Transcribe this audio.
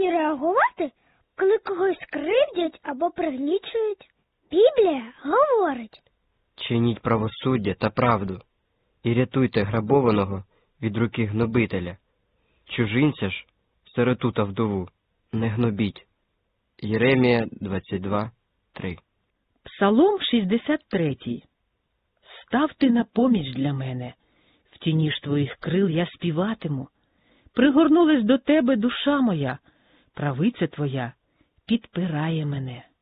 мені реагувати, коли когось кривдять або пригнічують? Біблія говорить: чиніть правосуддя та правду, і рятуйте грабованого від руки гнобителя. Чужинця ж, сироту та вдову, не гнобіть. Єремія 22:3. Псалом 63. Став ти на поміч для мене, в тіні ж твоїх крил я співатиму. Пригорнулась до тебе душа моя, правиця твоя підпирає мене.